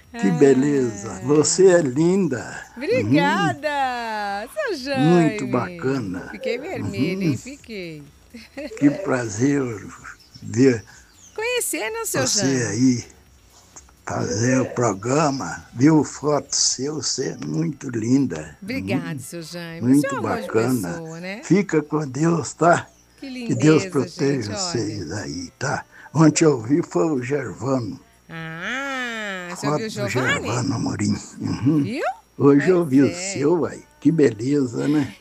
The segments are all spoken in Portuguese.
Que beleza! Você é linda. Obrigada, seu Muito Jaime. bacana. Fiquei vermelha, hein? Fiquei. Que prazer ver Conhecendo o seu você Jaime. aí fazer o programa. Viu foto seu, você é muito linda. Obrigada, seu Jaime. O senhor Muito é um amor de bacana. pessoa, né? Fica com Deus, tá? Que Que Deus lindeza, gente, proteja olha. vocês aí, tá? Ontem eu vi foi o Gervano. Ah, você ouviu o Foto do Giovanni? Gervano Amorim. Viu? Hoje eu Pois vi o é. seu, aí. Que beleza, né?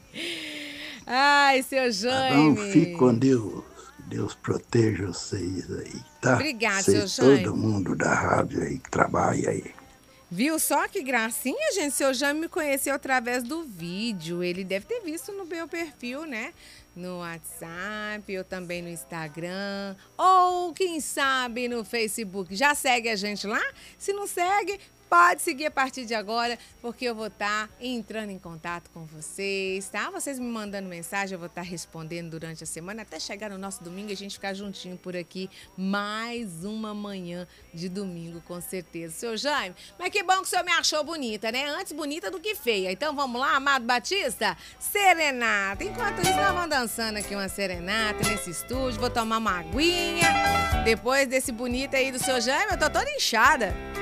Ai, seu Tá bom? Fique com Jaime. Deus. Que Deus proteja vocês aí, tá? Obrigada, seu Vocês, todo Jaime. mundo da rádio aí que trabalha aí. Viu só que gracinha, gente? Seu Jaime me conheceu através do vídeo. Ele deve ter visto no meu perfil, né? No WhatsApp, eu também no Instagram. Ou, quem sabe, no Facebook. Já segue a gente lá? Se não segue, pode seguir a partir de agora, porque eu vou estar entrando em contato com vocês, tá? Vocês me mandando mensagem, eu vou estar respondendo durante a semana, até chegar no nosso domingo e a gente ficar juntinho por aqui. Mais uma manhã de domingo, com certeza. Seu Jaime, mas que bom que o senhor me achou bonita, né? Antes bonita do que feia. Então vamos lá, Amado Batista? Serenata. Enquanto isso, nós vamos dançando aqui uma serenata nesse estúdio. Vou tomar uma aguinha. Depois desse bonito aí do seu Jaime, eu tô toda inchada.